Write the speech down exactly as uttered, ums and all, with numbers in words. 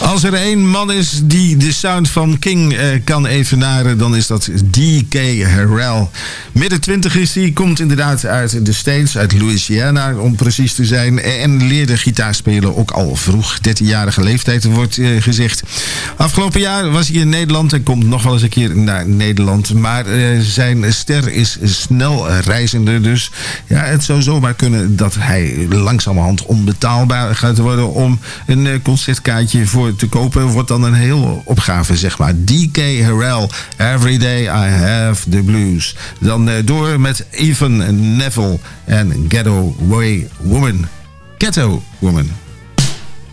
Als er één man is die de sound van King uh, kan evenaren, dan is dat D K Harrell. Midden twintig is hij, komt inderdaad uit de States, uit Louisiana om precies te zijn. En leerde gitaar spelen ook al vroeg, dertienjarige leeftijd wordt uh, gezegd. Afgelopen jaar was hij in Nederland en komt nog wel eens een keer naar Nederland. Maar uh, zijn ster is snel reizende, dus ja, het zou zomaar kunnen dat hij langzamerhand onbetaalbaar gaat worden om een uh, concertkaartje voor te kopen. Wordt dan een hele opgave, zeg maar. D K Harrell, Every Day I Have the Blues. Dan uh, door met Even Neville en Ghetto Way Woman. Ghetto Woman.